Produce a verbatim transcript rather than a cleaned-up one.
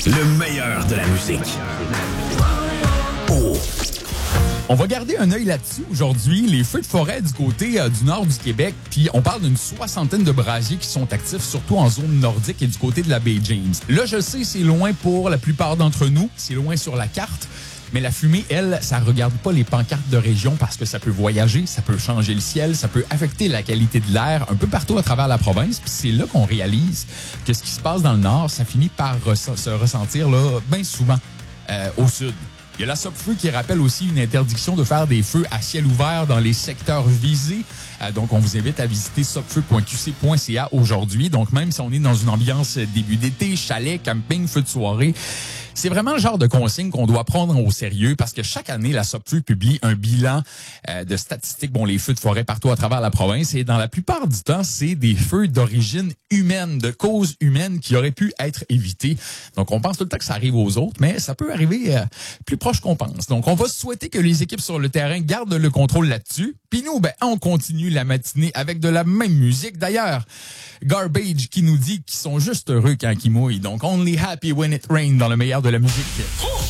Le meilleur de la musique. Oh! On va garder un œil là-dessus aujourd'hui. Les feux de forêt du côté euh, du nord du Québec, puis on parle d'une soixantaine de brasiers qui sont actifs, surtout en zone nordique et du côté de la baie James. Là, je sais, c'est loin pour la plupart d'entre nous. C'est loin sur la carte. Mais la fumée, elle, ça regarde pas les pancartes de région parce que ça peut voyager, ça peut changer le ciel, ça peut affecter la qualité de l'air un peu partout à travers la province. Puis c'est là qu'on réalise que ce qui se passe dans le nord, ça finit par res- se ressentir là bien souvent euh, au sud. Il y a la Sopfeu qui rappelle aussi une interdiction de faire des feux à ciel ouvert dans les secteurs visés. Euh, donc, on vous invite à visiter sopfeu point q c point c a aujourd'hui. Donc, même si on est dans une ambiance début d'été, chalet, camping, feu de soirée, c'est vraiment le genre de consigne qu'on doit prendre au sérieux parce que chaque année, la Sopfeu publie un bilan euh, de statistiques, bon, les feux de forêt partout à travers la province. Et dans la plupart du temps, c'est des feux d'origine humaine, de cause humaine qui auraient pu être évités. Donc, on pense tout le temps que ça arrive aux autres, mais ça peut arriver euh, plus proche qu'on pense. Donc, on va souhaiter que les équipes sur le terrain gardent le contrôle là-dessus. Puis nous, ben, on continue la matinée avec de la même musique. D'ailleurs, Garbage qui nous dit qu'ils sont juste heureux quand ils mouillent. Donc, only happy when it rains dans le meilleur de la musique.